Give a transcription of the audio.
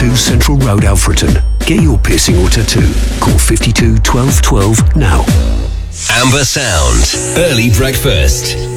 52 Central Road, Alfreton. Get your piercing or tattoo. Call 52 12 12 now. Amber Sound. Early breakfast.